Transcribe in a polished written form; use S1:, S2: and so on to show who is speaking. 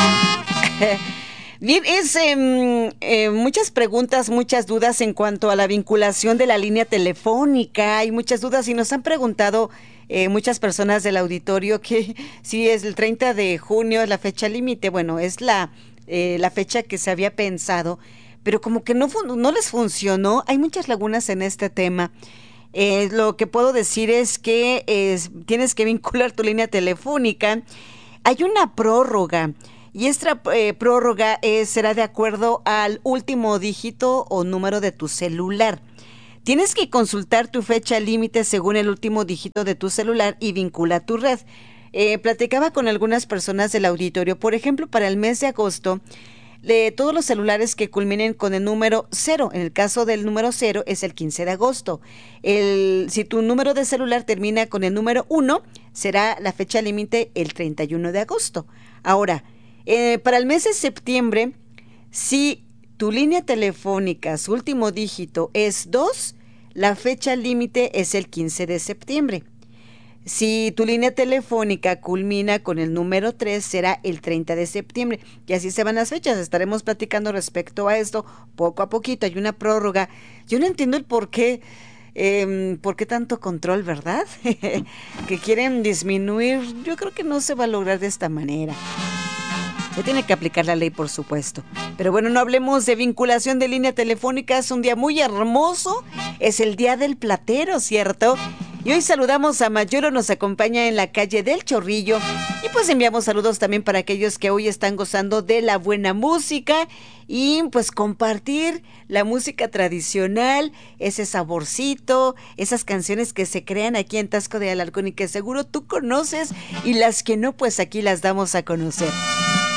S1: Bien, muchas preguntas, muchas dudas en cuanto a la vinculación de la línea telefónica. Hay muchas dudas y nos han preguntado muchas personas del auditorio que si es el 30 de junio es la fecha límite. Bueno, es la fecha que se había pensado, pero como que no les funcionó. Hay muchas lagunas en este tema. Lo que puedo decir es que tienes que vincular tu línea telefónica. Hay una prórroga y esta prórroga será de acuerdo al último dígito o número de tu celular. Tienes que consultar tu fecha límite según el último dígito de tu celular y vincula tu red. Platicaba con algunas personas del auditorio, por ejemplo, para el mes de agosto, de todos los celulares que culminen con el número 0. En el caso del número 0 es el 15 de agosto. Si tu número de celular termina con el número 1, será la fecha límite el 31 de agosto. Ahora, para el mes de septiembre, si tu línea telefónica, su último dígito es 2, la fecha límite es el 15 de septiembre. Si tu línea telefónica culmina con el número 3, será el 30 de septiembre. Y así se van las fechas. Estaremos platicando respecto a esto poco a poquito. Hay una prórroga. Yo no entiendo el por qué tanto control, ¿verdad? Que quieren disminuir. Yo creo que no se va a lograr de esta manera. Se tiene que aplicar la ley, por supuesto. Pero bueno, no hablemos de vinculación de línea telefónica. Es un día muy hermoso. Es el Día del Platero, ¿cierto? Y hoy saludamos a Mayoro, nos acompaña en la calle del Chorrillo. Y pues enviamos saludos también para aquellos que hoy están gozando de la buena música. Y pues compartir la música tradicional, ese saborcito, esas canciones que se crean aquí en Taxco de Alarcón y que seguro tú conoces. Y las que no, pues aquí las damos a conocer.